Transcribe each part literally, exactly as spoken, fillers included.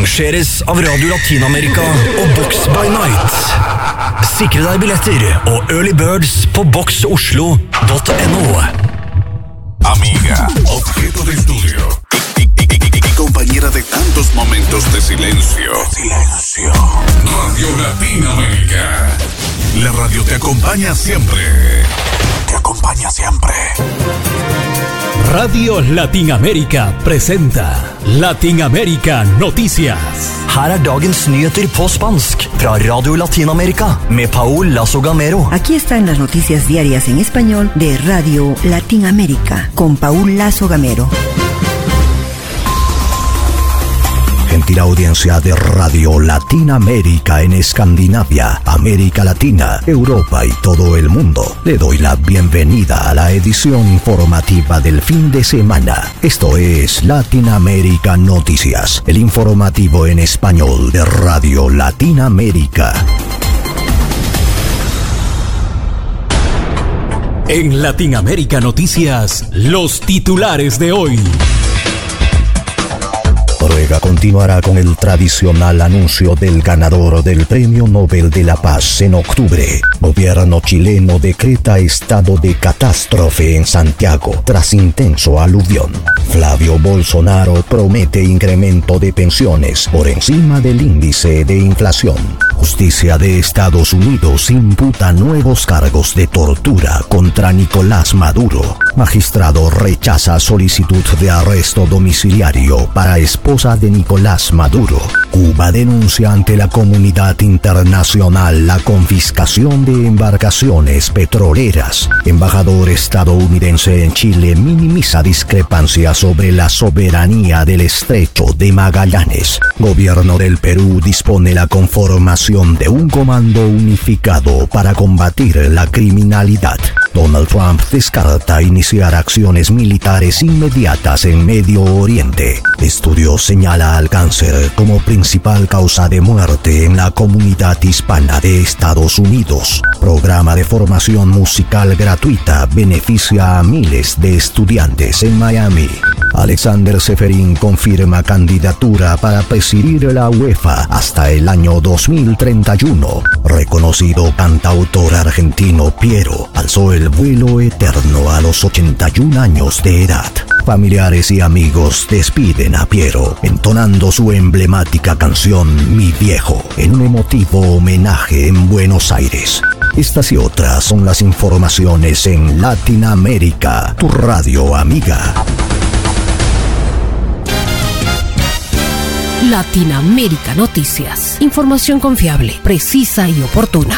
arrangeres av Radio Latinamerika og Box by Night. Sikre deg billetter og early birds på box oslo punto no. Amiga, objeto de estudio y, y, y, y, y compañera de tantos momentos de silencio. Silencio. Radio Latinamerika. La radio te acompaña siempre. Te acompaña siempre. Radio Latinamerika presenta Latinamerika Noticias. Her er dagens nyheter på spansk fra Radio Latinamerika med Paul Lazo Gamero. Aquí están las noticias diarias en español de Radio Latinamerika con Paul Lazo Gamero. Gentil audiencia de Radio Latinamerika en Escandinavia, América Latina, Europa y todo el mundo. Le doy la bienvenida a la edición informativa del fin de semana. Esto es Latinamerika Noticias, el informativo en español de Radio Latinamerika. En Latinamerika Noticias, los titulares de hoy. Noruega continuará con el tradicional anuncio del ganador del Premio Nobel de la Paz en octubre. Gobierno chileno decreta estado de catástrofe en Santiago tras intenso aluvión. Flavio Bolsonaro promete incremento de pensiones por encima del índice de inflación. Justicia de Estados Unidos imputa nuevos cargos de tortura contra Nicolás Maduro. Magistrado rechaza solicitud de arresto domiciliario para esposa de Nicolás Maduro. Cuba denuncia ante la comunidad internacional la confiscación de embarcaciones petroleras. Embajador estadounidense en Chile minimiza discrepancias sobre la soberanía del Estrecho de Magallanes. Gobierno del Perú dispone la conformación de un comando unificado para combatir la criminalidad. Donald Trump descarta iniciar acciones militares inmediatas en Medio Oriente. Estudio señala al cáncer como principal causa de muerte en la comunidad hispana de Estados Unidos. Programa de formación musical gratuita beneficia a miles de estudiantes en Miami. Alexander Seferin confirma candidatura para presidir la UEFA hasta el año dos mil treinta y uno. Reconocido cantautor argentino Piero alzó el vuelo eterno a los ochenta y un años de edad. Familiares y amigos despiden a Piero, entonando su emblemática canción Mi Viejo, en un emotivo homenaje en Buenos Aires. Estas y otras son las informaciones en Latinamerika, tu radio amiga. Latinamerika Noticias. Información confiable, precisa y oportuna.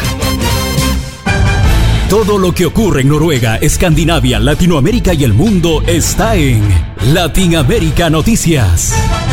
Todo lo que ocurre en Noruega, Escandinavia, Latinoamérica y el mundo está en Latinamerika Noticias.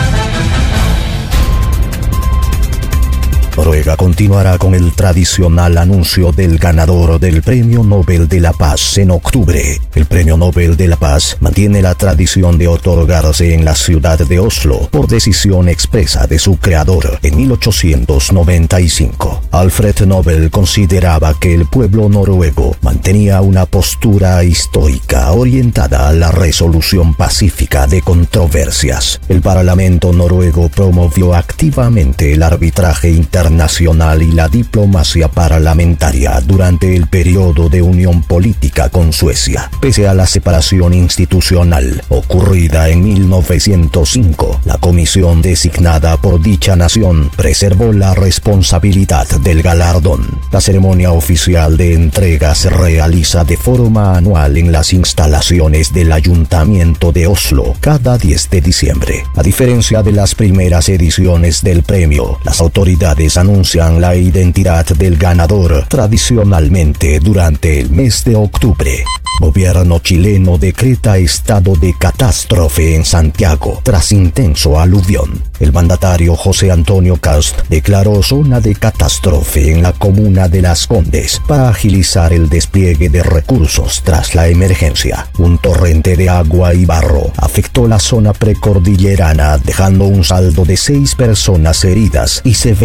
Noruega continuará con el tradicional anuncio del ganador del Premio Nobel de la Paz en octubre. El Premio Nobel de la Paz mantiene la tradición de otorgarse en la ciudad de Oslo por decisión expresa de su creador en mil ochocientos noventa y cinco. Alfred Nobel consideraba que el pueblo noruego mantenía una postura histórica orientada a la resolución pacífica de controversias. El Parlamento noruego promovió activamente el arbitraje internacional nacional y la diplomacia parlamentaria durante el periodo de unión política con Suecia. Pese a la separación institucional ocurrida en mil novecientos cinco, la comisión designada por dicha nación preservó la responsabilidad del galardón. La ceremonia oficial de entrega se realiza de forma anual en las instalaciones del Ayuntamiento de Oslo cada diez de diciembre. A diferencia de las primeras ediciones del premio, las autoridades anuncian la identidad del ganador tradicionalmente durante el mes de octubre. Gobierno chileno decreta estado de catástrofe en Santiago tras intenso aluvión. El mandatario José Antonio Kast declaró zona de catástrofe en la comuna de Las Condes para agilizar el despliegue de recursos tras la emergencia. Un torrente de agua y barro afectó la zona precordillerana, dejando un saldo de seis personas heridas y severos daños.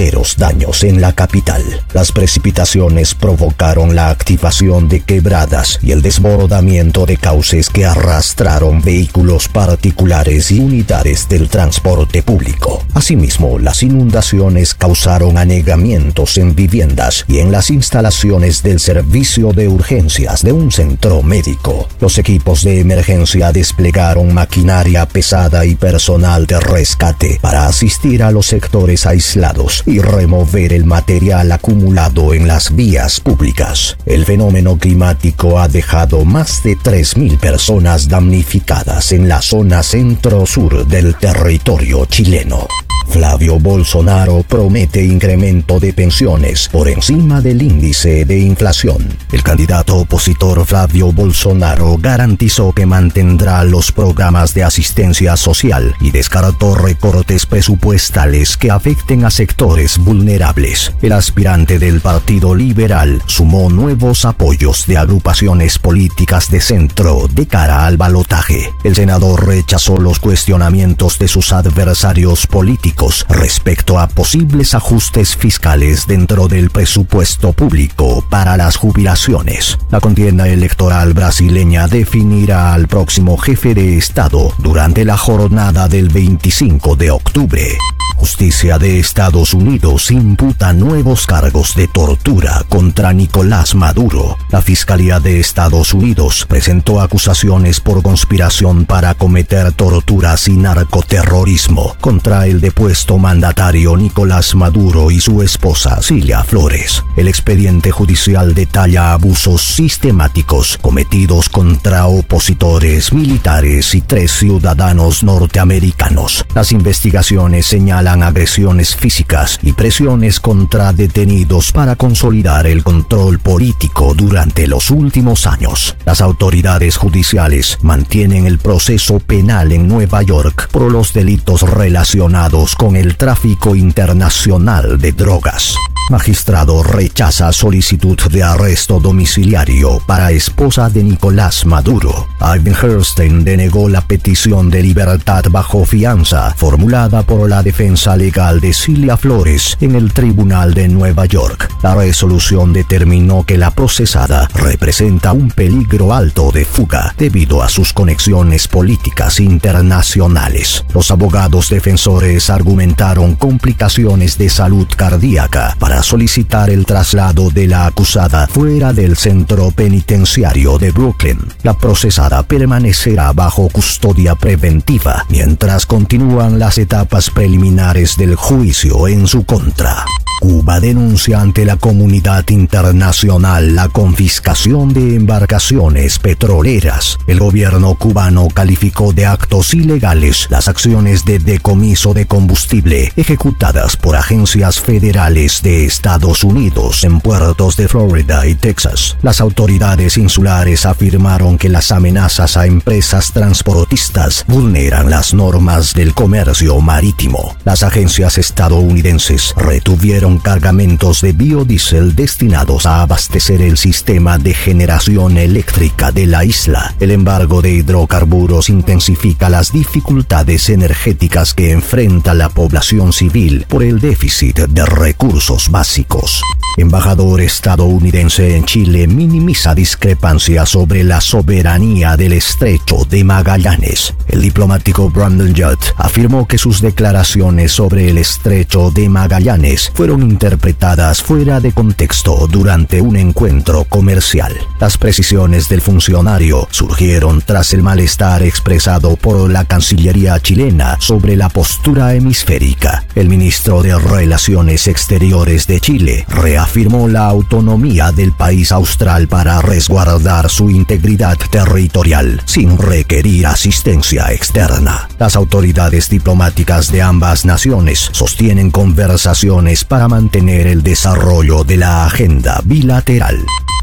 daños en la capital. Las precipitaciones provocaron la activación de quebradas y el desbordamiento de cauces que arrastraron vehículos particulares y unidades del transporte público. Asimismo, las inundaciones causaron anegamientos en viviendas y en las instalaciones del servicio de urgencias de un centro médico. Los equipos de emergencia desplegaron maquinaria pesada y personal de rescate para asistir a los sectores aislados y remover el material acumulado en las vías públicas. El fenómeno climático ha dejado más de tres mil personas damnificadas en la zona centro-sur del territorio chileno. Flavio Bolsonaro promete incremento de pensiones por encima del índice de inflación. El candidato opositor Flavio Bolsonaro garantizó que mantendrá los programas de asistencia social y descartó recortes presupuestales que afecten a sectores vulnerables. El aspirante del Partido Liberal sumó nuevos apoyos de agrupaciones políticas de centro de cara al balotaje. El senador rechazó los cuestionamientos de sus adversarios políticos respecto a posibles ajustes fiscales dentro del presupuesto público para las jubilaciones. La contienda electoral brasileña definirá al próximo jefe de Estado durante la jornada del veinticinco de octubre. Justicia de Estados Unidos imputa nuevos cargos de tortura contra Nicolás Maduro. La Fiscalía de Estados Unidos presentó acusaciones por conspiración para cometer torturas y narcoterrorismo contra el depuesto mandatario Nicolás Maduro y su esposa Cilia Flores. El expediente judicial detalla abusos sistemáticos cometidos contra opositores militares y tres ciudadanos norteamericanos. Las investigaciones señalan agresiones físicas y presiones contra detenidos para consolidar el control político durante los últimos años. Las autoridades judiciales mantienen el proceso penal en Nueva York por los delitos relacionados con el tráfico internacional de drogas. Magistrado rechaza solicitud de arresto domiciliario para esposa de Nicolás Maduro. Ivan Herstein denegó la petición de libertad bajo fianza formulada por la defensa legal de Cilia Flores en el Tribunal de Nueva York. La resolución determinó que la procesada representa un peligro alto de fuga debido a sus conexiones políticas internacionales. Los abogados defensores argumentaron complicaciones de salud cardíaca para solicitar el traslado de la acusada fuera del centro penitenciario de Brooklyn. La procesada permanecerá bajo custodia preventiva mientras continúan las etapas preliminares del juicio en su contra. Cuba denuncia ante la comunidad internacional la confiscación de embarcaciones petroleras. El gobierno cubano calificó de actos ilegales las acciones de decomiso de combustible ejecutadas por agencias federales de Estados Unidos en puertos de Florida y Texas. Las autoridades insulares afirmaron que las amenazas a empresas transportistas vulneran las normas del comercio marítimo. Las agencias estadounidenses retuvieron cargamentos de biodiesel destinados a abastecer el sistema de generación eléctrica de la isla. El embargo de hidrocarburos intensifica las dificultades energéticas que enfrenta la población civil por el déficit de recursos básicos. Embajador estadounidense en Chile minimiza discrepancias sobre la soberanía del Estrecho de Magallanes. El diplomático Brandon Judd afirmó que sus declaraciones sobre el Estrecho de Magallanes fueron interpretadas fuera de contexto durante un encuentro comercial. Las precisiones del funcionario surgieron tras el malestar expresado por la Cancillería chilena sobre la postura hemisférica. El ministro de Relaciones Exteriores de Chile reafirmó la autonomía del país austral para resguardar su integridad territorial sin requerir asistencia externa. Las autoridades diplomáticas de ambas naciones sostienen conversaciones para mantener el desarrollo de la agenda bilateral.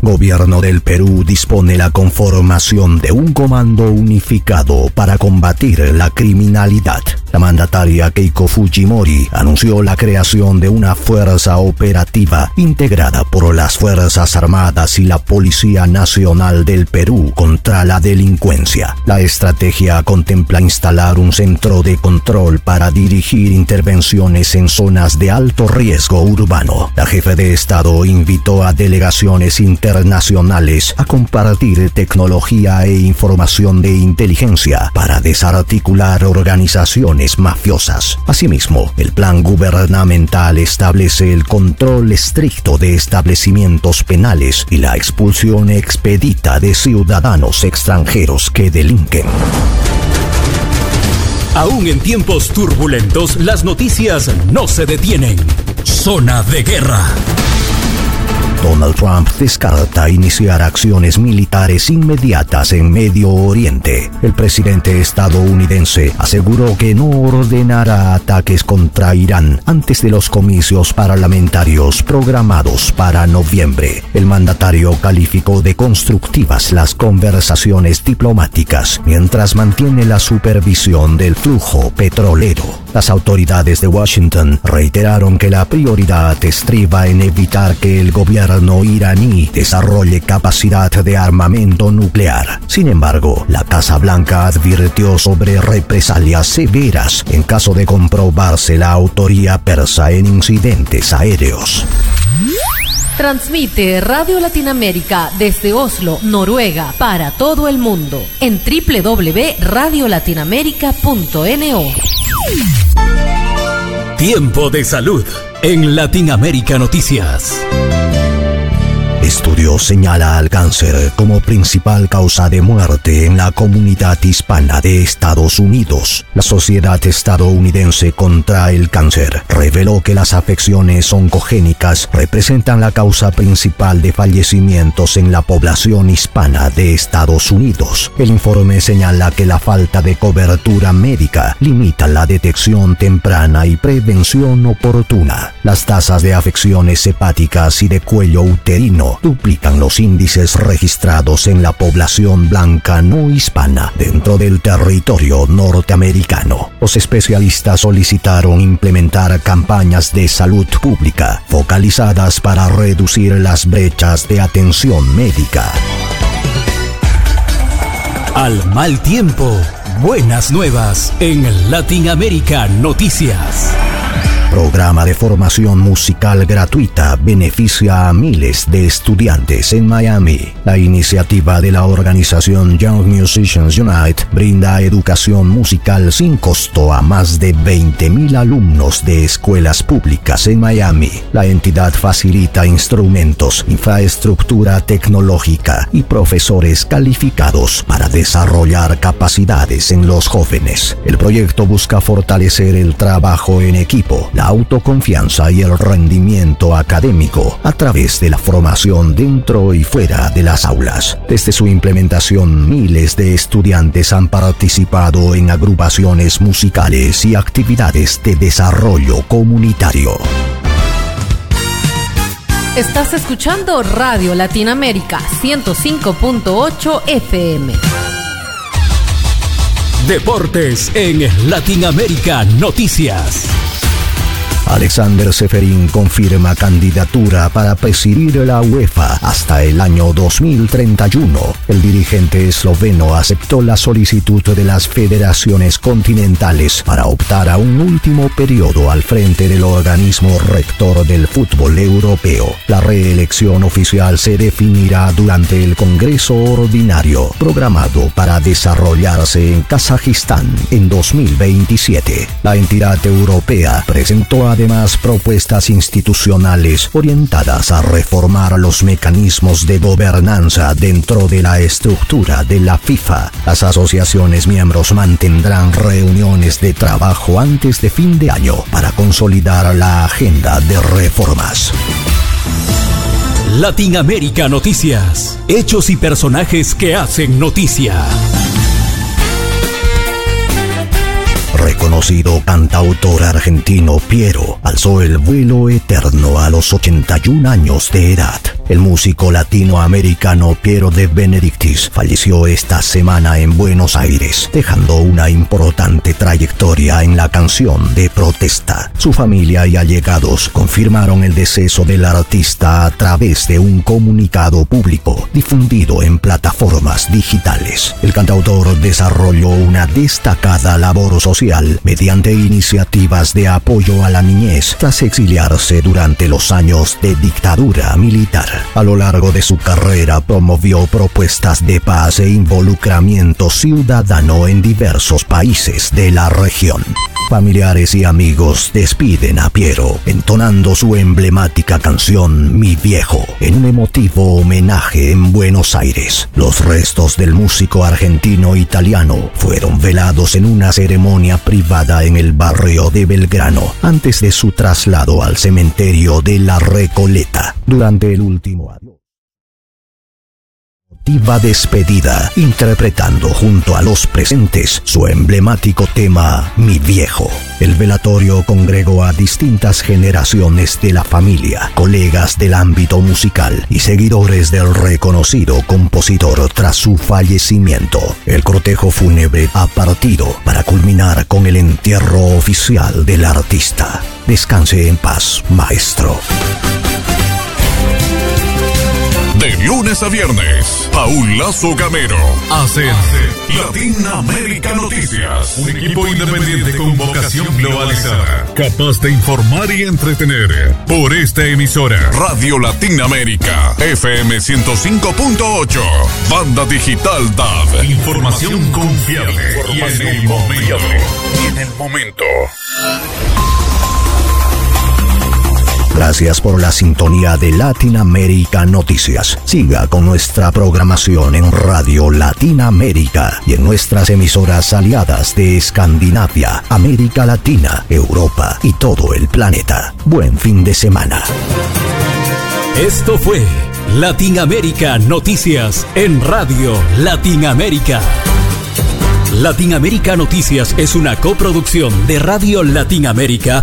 Gobierno del Perú dispone la conformación de un comando unificado para combatir la criminalidad. La mandataria Keiko Fujimori anunció la creación de una fuerza operativa integrada por las Fuerzas Armadas y la Policía Nacional del Perú contra la delincuencia. La estrategia contempla instalar un centro de control para dirigir intervenciones en zonas de alto riesgo urbano. La jefe de Estado invitó a delegaciones internacionales a compartir tecnología e información de inteligencia para desarticular organizaciones mafiosas. Asimismo, el plan gubernamental establece el control estricto de establecimientos penales y la expulsión expedita de ciudadanos extranjeros que delinquen. Aún en tiempos turbulentos, las noticias no se detienen. Zona de guerra. Donald Trump descarta iniciar acciones militares inmediatas en Medio Oriente. El presidente estadounidense aseguró que no ordenará ataques contra Irán antes de los comicios parlamentarios programados para noviembre. El mandatario calificó de constructivas las conversaciones diplomáticas mientras mantiene la supervisión del flujo petrolero. Las autoridades de Washington reiteraron que la prioridad estriba en evitar que el gobierno iraní desarrolle capacidad de armamento nuclear. Sin embargo, la Casa Blanca advirtió sobre represalias severas en caso de comprobarse la autoría persa en incidentes aéreos. Transmite Radio Latinoamérica desde Oslo, Noruega, para todo el mundo en doble u doble u doble u punto radio latinoamérica punto no. Tiempo de salud en Latinoamérica Noticias. Estudio señala al cáncer como principal causa de muerte en la comunidad hispana de Estados Unidos. La Sociedad Estadounidense contra el Cáncer reveló que las afecciones oncogénicas representan la causa principal de fallecimientos en la población hispana de Estados Unidos. El informe señala que la falta de cobertura médica limita la detección temprana y prevención oportuna. Las tasas de afecciones hepáticas y de cuello uterino duplican los índices registrados en la población blanca no hispana dentro del territorio norteamericano. Los especialistas solicitaron implementar campañas de salud pública focalizadas para reducir las brechas de atención médica. Al mal tiempo, buenas nuevas en Latinoamérica Noticias. Programa de formación musical gratuita beneficia a miles de estudiantes en Miami. La iniciativa de la organización Young Musicians Unite brinda educación musical sin costo a más de veinte mil alumnos de escuelas públicas en Miami. La entidad facilita instrumentos, infraestructura tecnológica y profesores calificados para desarrollar capacidades en los jóvenes. El proyecto busca fortalecer el trabajo en equipo, la autoconfianza y el rendimiento académico a través de la formación dentro y fuera de las aulas. Desde su implementación, miles de estudiantes han participado en agrupaciones musicales y actividades de desarrollo comunitario. Estás escuchando Radio Latinoamérica ciento cinco punto ocho F M. Deportes en Latinoamérica Noticias. Alexander Ceferin confirma candidatura para presidir la UEFA hasta el año dos mil treinta y uno. El dirigente esloveno aceptó la solicitud de las federaciones continentales para optar a un último periodo al frente del organismo rector del fútbol europeo. La reelección oficial se definirá durante el Congreso Ordinario, programado para desarrollarse en Kazajistán en dos mil veintisiete. La entidad europea presentó a Además, propuestas institucionales orientadas a reformar los mecanismos de gobernanza dentro de la estructura de la FIFA. Las asociaciones miembros mantendrán reuniones de trabajo antes de fin de año para consolidar la agenda de reformas. Latinoamérica Noticias. Hechos y personajes que hacen noticia. reconocido cantautor argentino Piero alzó el vuelo eterno a los ochenta y un años de edad. El músico latinoamericano Piero de Benedictis falleció esta semana en Buenos Aires, dejando una importante trayectoria en la canción de protesta. Su familia y allegados confirmaron el deceso del artista a través de un comunicado público difundido en plataformas digitales. El cantautor desarrolló una destacada labor social mediante iniciativas de apoyo a la niñez tras exiliarse durante los años de dictadura militar. A lo largo de su carrera promovió propuestas de paz e involucramiento ciudadano en diversos países de la región. Familiares y amigos despiden a Piero, entonando su emblemática canción Mi Viejo, en un emotivo homenaje en Buenos Aires. Los restos del músico argentino-italiano fueron velados en una ceremonia privada en el barrio de Belgrano, antes de su traslado al cementerio de La Recoleta. Durante el último año, emotiva despedida, interpretando junto a los presentes su emblemático tema Mi Viejo. El velatorio congregó a distintas generaciones de la familia, colegas del ámbito musical y seguidores del reconocido compositor tras su fallecimiento. El cortejo fúnebre ha partido para culminar con el entierro oficial del artista. Descanse en paz, maestro. De lunes a viernes, Paul Lazo Gamero hace Latinoamérica Noticias. Un equipo independiente con vocación globalizada, capaz de informar y entretener. Por esta emisora, Radio Latinoamérica, F M ciento cinco punto ocho, Banda Digital D A B. Información confiable y en el momento. Y en el momento. Gracias por la sintonía de Latinoamérica Noticias. Siga con nuestra programación en Radio Latinoamérica y en nuestras emisoras aliadas de Escandinavia, América Latina, Europa y todo el planeta. Buen fin de semana. Esto fue Latinoamérica Noticias en Radio Latinoamérica. Latinoamérica Noticias es una coproducción de Radio Latinoamérica